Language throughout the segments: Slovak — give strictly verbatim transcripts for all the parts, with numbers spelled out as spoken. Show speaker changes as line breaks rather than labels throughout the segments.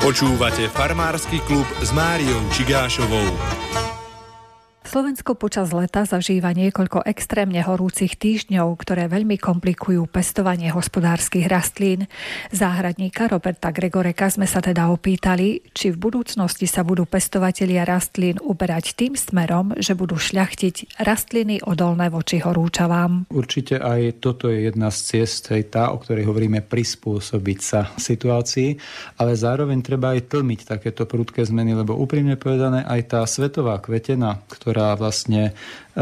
Počúvate Farmársky klub s Máriou Čigášovou.
Slovensko počas leta zažíva niekoľko extrémne horúcich týždňov, ktoré veľmi komplikujú pestovanie hospodárskych rastlín. Záhradníka Roberta Gregoreka sme sa teda opýtali, či v budúcnosti sa budú pestovatelia rastlín uberať tým smerom, že budú šľachtiť rastliny odolné voči horúčavám.
Určite aj toto je jedna z ciest, aj tá, o ktorej hovoríme, prispôsobiť sa situácii, ale zároveň treba aj tlmiť takéto prudké zmeny, lebo úprimne povedané aj tá svetová kvetena, ktorá ktorá vlastne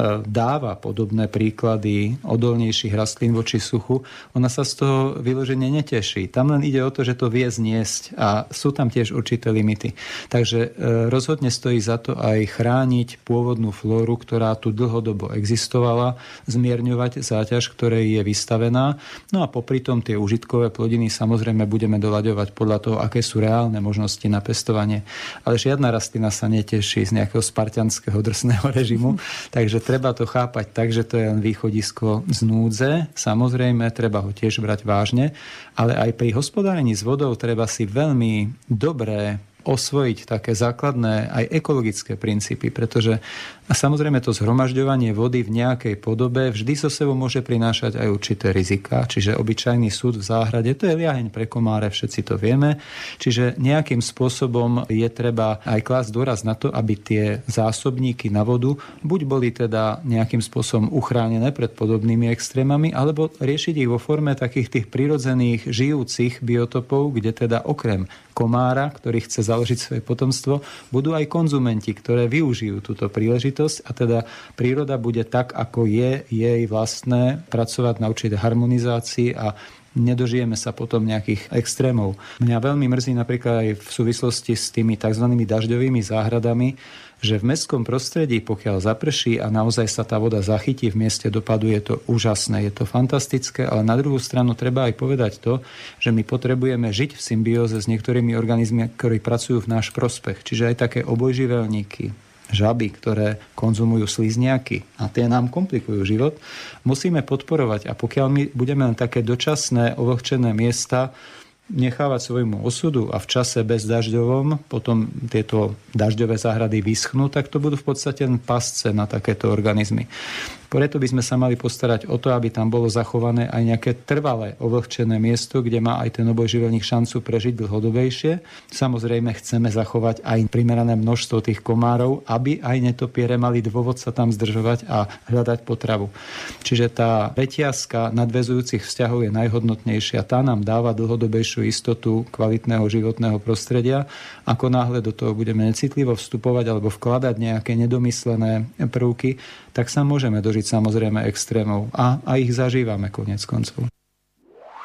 dáva podobné príklady odolnejších rastlín voči suchu, ona sa z toho vyložene neteší. Tam len ide o to, že to vie zniesť a sú tam tiež určité limity. Takže rozhodne stojí za to aj chrániť pôvodnú flóru, ktorá tu dlhodobo existovala, zmierňovať záťaž, ktorej je vystavená. No a popri tom tie užitkové plodiny samozrejme budeme doľaďovať podľa toho, aké sú reálne možnosti na pestovanie. Ale žiadna rastlina sa neteší z nejakého spartianského drsného režimu, takže treba to chápať tak, že to je len východisko z núdze. Samozrejme, treba ho tiež brať vážne, ale aj pri hospodárení s vodou treba si veľmi dobre osvojiť také základné aj ekologické princípy, pretože a samozrejme to zhromažďovanie vody v nejakej podobe vždy so sebou môže prinášať aj určité rizika, čiže obyčajný súd v záhrade, to je liaheň pre komáre, všetci to vieme, čiže nejakým spôsobom je treba aj klásť dôraz na to, aby tie zásobníky na vodu buď boli teda nejakým spôsobom uchránené pred podobnými extrémami, alebo riešiť ich vo forme takých tých prirodzených žijúcich biotopov, kde teda okrem komára, ktorý chce založiť svoje potomstvo, budú aj konzumenti, ktoré využijú túto príležitosť a teda príroda bude tak, ako je jej vlastné, pracovať na určitej harmonizácii a nedožijeme sa potom nejakých extrémov. Mňa veľmi mrzí napríklad aj v súvislosti s tými tzv. Dažďovými záhradami, že v mestskom prostredí, pokiaľ zaprší a naozaj sa tá voda zachytí v mieste dopadu, je to úžasné, je to fantastické, ale na druhú stranu treba aj povedať to, že my potrebujeme žiť v symbióze s niektorými organizmami, ktorí pracujú v náš prospech. Čiže aj také obojživelníky, žaby, ktoré konzumujú slizniaky a tie nám komplikujú život, musíme podporovať. A pokiaľ my budeme len také dočasné, ovlhčené miesta nechávať svojmu osudu a v čase bezdažďovom potom tieto dažďové záhrady vyschnú, tak to budú v podstate len pasce na takéto organizmy. Preto by sme sa mali postarať o to, aby tam bolo zachované aj nejaké trvalé ovlhčené miesto, kde má aj ten obojživelník šancu prežiť dlhodobejšie. Samozrejme chceme zachovať aj primerané množstvo tých komárov, aby aj netopiere mali dôvod sa tam zdržovať a hľadať potravu. Čiže tá reťazka nadväzujúcich vzťahov je najhodnotnejšia. Tá nám dáva dlhodobejšiu istotu kvalitného životného prostredia. Ako náhle do toho budeme necitlivo vstupovať alebo vkladať nejaké nedomyslené prvky, tak sa môžeme dožiť samozrejme extrémov a, a ich zažívame koniec koncov.